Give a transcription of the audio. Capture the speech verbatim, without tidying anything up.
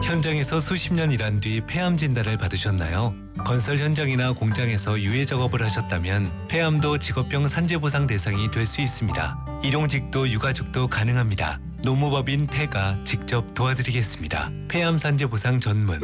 현장에서 수십 년 일한 뒤 폐암 진단을 받으셨나요? 건설 현장이나 공장에서 유해 작업을 하셨다면 폐암도 직업병 산재보상 대상이 될 수 있습니다. 일용직도 유가족도 가능합니다. 노무법인 폐가 직접 도와드리겠습니다. 폐암 산재보상 전문